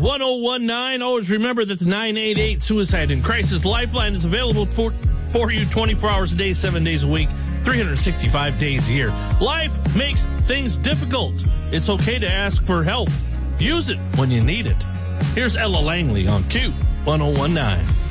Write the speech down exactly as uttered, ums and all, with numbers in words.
one oh one nine. Always remember that the nine eight eight Suicide and Crisis Lifeline is available for, for you twenty-four hours a day, seven days a week, three hundred sixty-five days a year. Life makes things difficult. It's okay to ask for help. Use it when you need it. Here's Ella Langley on Q one oh one nine.